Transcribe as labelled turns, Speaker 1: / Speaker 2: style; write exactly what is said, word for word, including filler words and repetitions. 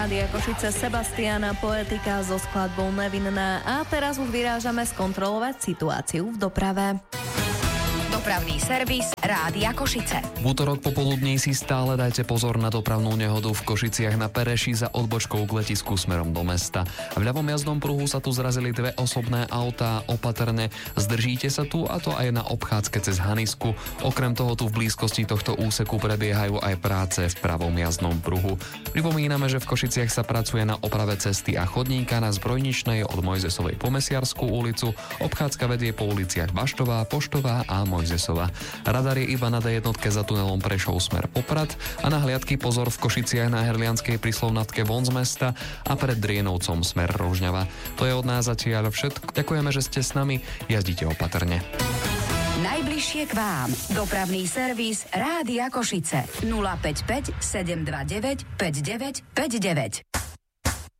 Speaker 1: Rádia Košice Sebastiana Poetika so skladbou Nevinná. A teraz už vyrážame skontrolovať situáciu v doprave.
Speaker 2: Dopravný servis Rádia Košice.
Speaker 3: V útorok popoludní si stále dajte pozor na dopravnú nehodu v Košiciach na Pereši za odbočkou k letisku smerom do mesta. V ľavom jazdnom pruhu sa tu zrazili dve osobné autá. Opatrne zdržíte sa tu, a to aj na obchádzke cez Hanisku. Okrem toho tu v blízkosti tohto úseku prebiehajú aj práce v pravom jazdnom pruhu. Pripomíname, že v Košiciach sa pracuje na oprave cesty a chodníka na Zbrojničnej od Mojzesovej po Mesiarskú ulicu. Obchádzka vedie po uliciach Baštová, Poštová a Mojzesova. Radar je iba na dé jednotke za tunelom Prešov smer Poprad a na hliadky pozor v Košiciach na Herlianskej pri Slovnatke von z mesta a pred Drienovcom smer Rožňava. To je od nás zatiaľ všetko. Ďakujeme, že ste s nami. Jazdite opatrne.
Speaker 2: Najbližšie k vám. Dopravný servis Rádia Košice. nula päť päť sedem dva deväť päť deväť päť deväť.